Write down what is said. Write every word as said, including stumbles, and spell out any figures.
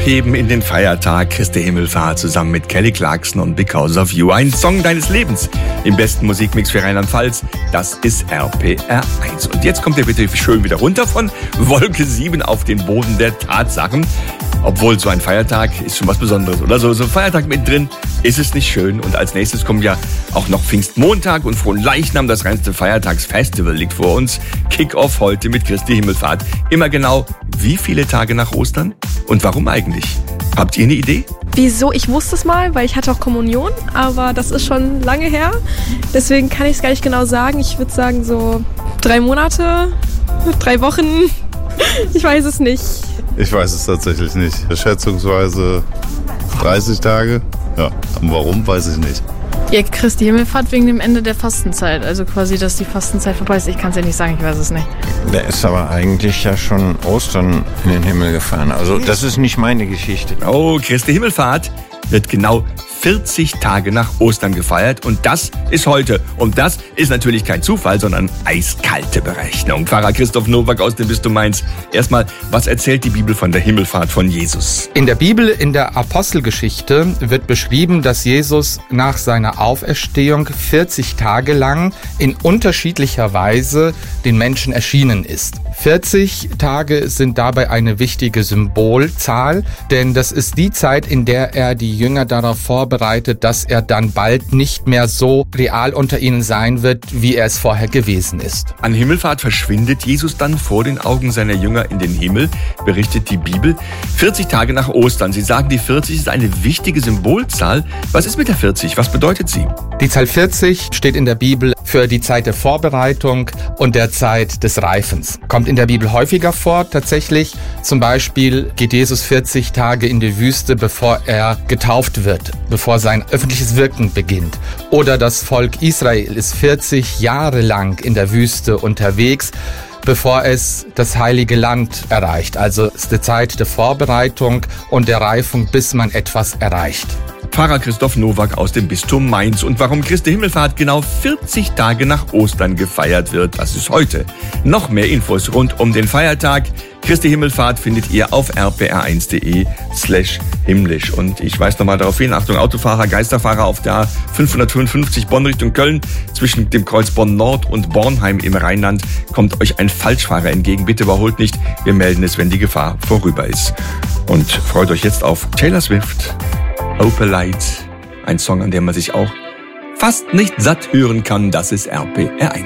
Abheben in den Feiertag, Christi Himmelfahrt zusammen mit Kelly Clarkson und Because of You. Ein Song deines Lebens im besten Musikmix für Rheinland-Pfalz. Das ist R P R eins. Und jetzt kommt ihr bitte schön wieder runter von Wolke sieben auf den Boden der Tatsachen. Obwohl so ein Feiertag ist schon was Besonderes, oder? So, so ein Feiertag mittendrin ist es nicht schön. Und als nächstes kommen ja auch noch Pfingstmontag und Fronleichnam. Das reinste Feiertagsfestival liegt vor uns. Kick-off heute mit Christi Himmelfahrt. Immer genau wie viele Tage nach Ostern? Und warum eigentlich? Habt ihr eine Idee? Wieso? Ich wusste es mal, weil ich hatte auch Kommunion, aber das ist schon lange her. Deswegen kann ich es gar nicht genau sagen. Ich würde sagen so drei Monate, drei Wochen. Ich weiß es nicht. Ich weiß es tatsächlich nicht. Schätzungsweise dreißig Tage. Ja, und warum, weiß ich nicht. Ja, Christi Himmelfahrt wegen dem Ende der Fastenzeit. Also quasi, dass die Fastenzeit vorbei ist. Ich kann es ja nicht sagen, ich weiß es nicht. Der ist aber eigentlich ja schon Ostern in den Himmel gefahren. Also das ist nicht meine Geschichte. Oh, Christi Himmelfahrt wird genau vierzig Tage nach Ostern gefeiert. Und das ist heute. Und das ist natürlich kein Zufall, sondern eiskalte Berechnung. Pfarrer Christoph Nowak aus dem Bistum Mainz. Erstmal, was erzählt die Bibel von der Himmelfahrt von Jesus? In der Bibel, in der Apostelgeschichte, wird beschrieben, dass Jesus nach seiner Auferstehung vierzig Tage lang in unterschiedlicher Weise den Menschen erschienen ist. vierzig Tage sind dabei eine wichtige Symbolzahl, denn das ist die Zeit, in der er die Jünger darauf vorbereitet, dass er dann bald nicht mehr so real unter ihnen sein wird, wie er es vorher gewesen ist. An Himmelfahrt verschwindet Jesus dann vor den Augen seiner Jünger in den Himmel, berichtet die Bibel. vierzig Tage nach Ostern. Sie sagen, die vierzig ist eine wichtige Symbolzahl. Was ist mit der vierzig? Was bedeutet sie? Die Zahl vierzig steht in der Bibel für die Zeit der Vorbereitung und der Zeit des Reifens. Kommt in der Bibel häufiger vor, tatsächlich. Zum Beispiel geht Jesus vierzig Tage in die Wüste, bevor er getauft wird, bevor sein öffentliches Wirken beginnt. Oder das Volk Israel ist vierzig Jahre lang in der Wüste unterwegs, bevor es das heilige Land erreicht. Also es ist die Zeit der Vorbereitung und der Reifung, bis man etwas erreicht. Pfarrer Christoph Nowak aus dem Bistum Mainz. Und warum Christi Himmelfahrt genau vierzig Tage nach Ostern gefeiert wird, das ist heute. Noch mehr Infos rund um den Feiertag Christi Himmelfahrt findet ihr auf r p r eins punkt d e slash himmlisch. Und ich weise nochmal darauf hin, Achtung, Autofahrer, Geisterfahrer auf der A fünfhundertfünfundfünfzig Bonn Richtung Köln. Zwischen dem Kreuz Bonn Nord und Bornheim im Rheinland kommt euch ein Falschfahrer entgegen. Bitte überholt nicht, wir melden es, wenn die Gefahr vorüber ist. Und freut euch jetzt auf Taylor Swift, Opalite, ein Song, an dem man sich auch fast nicht satt hören kann. Das ist R P R eins.